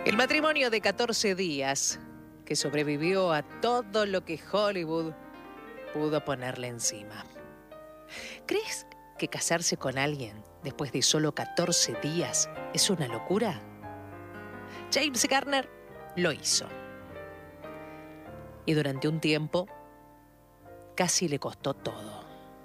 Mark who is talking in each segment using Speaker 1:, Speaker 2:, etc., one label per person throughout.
Speaker 1: El matrimonio de 14 días que sobrevivió a todo lo que Hollywood pudo ponerle encima. ¿Crees que casarse con alguien después de solo 14 días es una locura? James Garner lo hizo. Y durante un tiempo casi le costó todo.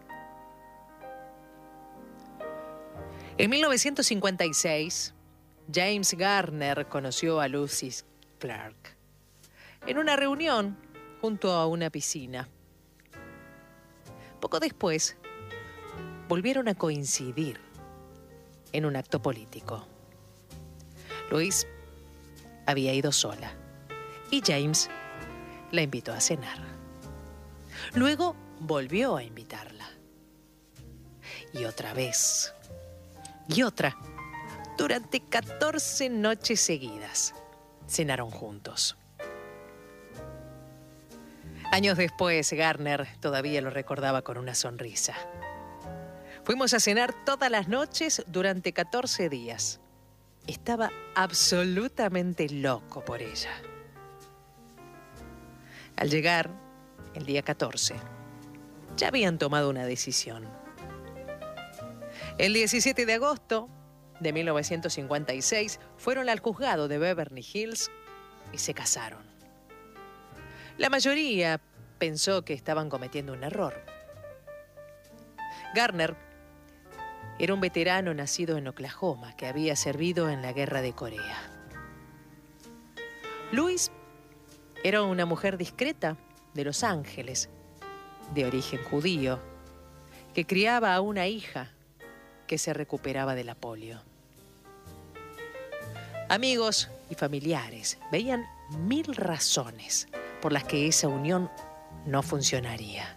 Speaker 1: En 1956, James Garner conoció a Lucy Clark en una reunión junto a una piscina. Poco después, volvieron a coincidir en un acto político. Louise había ido sola y James la invitó a cenar. Luego volvió a invitarla. Y otra vez. Y otra. Durante 14 noches seguidas cenaron juntos. Años después, Garner todavía lo recordaba con una sonrisa. Fuimos a cenar todas las noches durante 14 días. Estaba absolutamente loco por ella. Al llegar el día 14, ya habían tomado una decisión. El 17 de agosto de 1956 fueron al juzgado de Beverly Hills y se casaron. La mayoría pensó que estaban cometiendo un error. Garner era un veterano nacido en Oklahoma que había servido en la Guerra de Corea. Louise era una mujer discreta de Los Ángeles, de origen judío, que criaba a una hija que se recuperaba de la polio. Amigos y familiares veían 1000 razones por las que esa unión no funcionaría.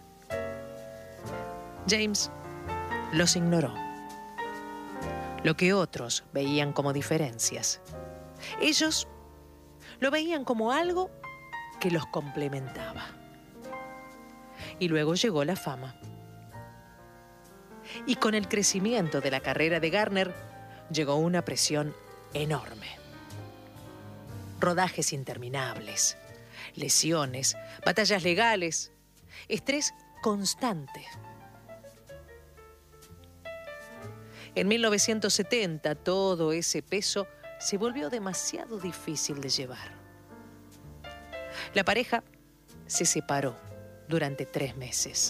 Speaker 1: James los ignoró. Lo que otros veían como diferencias, ellos lo veían como algo que los complementaba. Y luego llegó la fama. Y con el crecimiento de la carrera de Garner llegó una presión enorme. Rodajes interminables, lesiones, batallas legales, estrés constante. En 1970 todo ese peso se volvió demasiado difícil de llevar. La pareja se separó durante 3 meses.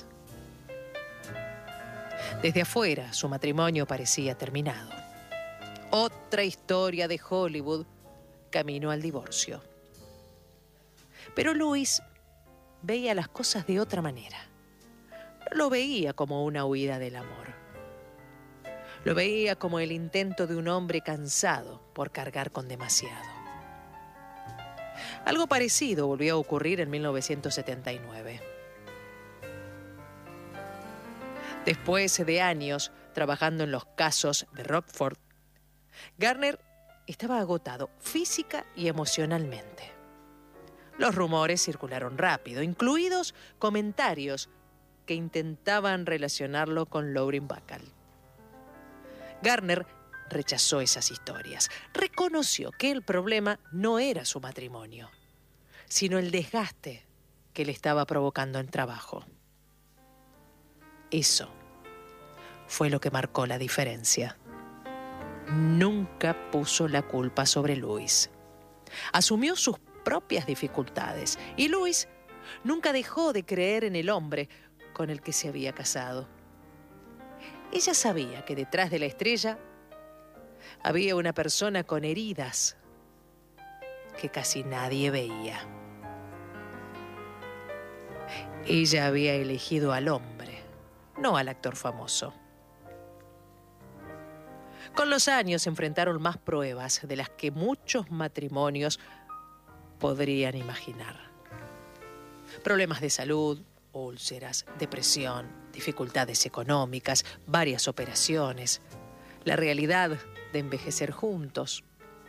Speaker 1: Desde afuera, su matrimonio parecía terminado. Otra historia de Hollywood camino al divorcio. Pero Louise veía las cosas de otra manera. No lo veía como una huida del amor. Lo veía como el intento de un hombre cansado por cargar con demasiado. Algo parecido volvió a ocurrir en 1979. Después de años trabajando en los casos de Rockford, Garner estaba agotado física y emocionalmente. Los rumores circularon rápido, incluidos comentarios que intentaban relacionarlo con Lauren Bacall. Garner rechazó esas historias. Reconoció que el problema no era su matrimonio, sino el desgaste que le estaba provocando el trabajo. Eso fue lo que marcó la diferencia. Nunca puso la culpa sobre Louise. Asumió sus propias dificultades y Louise nunca dejó de creer en el hombre con el que se había casado. Ella sabía que detrás de la estrella había una persona con heridas que casi nadie veía. Ella había elegido al hombre, no al actor famoso. Con los años se enfrentaron más pruebas de las que muchos matrimonios podrían imaginar. Problemas de salud, úlceras, depresión, dificultades económicas, varias operaciones, la realidad de envejecer juntos.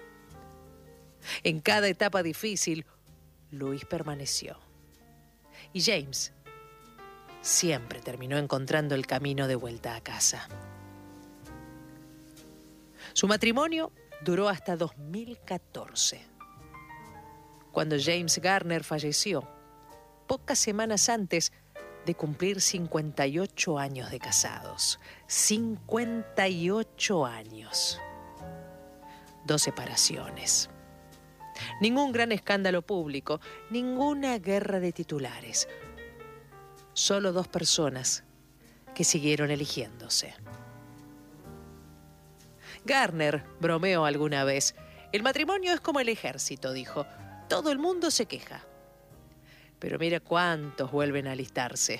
Speaker 1: En cada etapa difícil, Louise permaneció. Y James siempre terminó encontrando el camino de vuelta a casa. Su matrimonio duró hasta 2014. cuando James Garner falleció, pocas semanas antes de cumplir 58 años de casados. 58 años. 2 separaciones. Ningún gran escándalo público, ninguna guerra de titulares. Solo 2 personas que siguieron eligiéndose. Garner bromeó alguna vez. El matrimonio es como el ejército, dijo. Todo el mundo se queja. Pero mira cuántos vuelven a alistarse.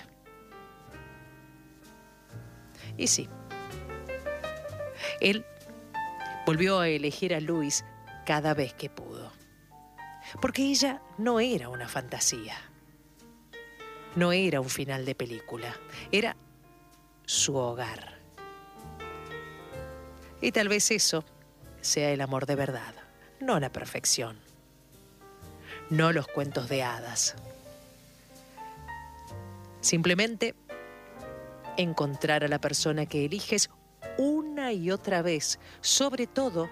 Speaker 1: Y sí, él volvió a elegir a Louise cada vez que pudo. Porque ella no era una fantasía. No era un final de película. Era su hogar. Y tal vez eso sea el amor de verdad, no la perfección. No los cuentos de hadas. Simplemente encontrar a la persona que eliges una y otra vez, sobre todo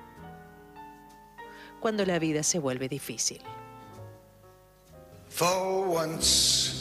Speaker 1: cuando la vida se vuelve difícil.
Speaker 2: For once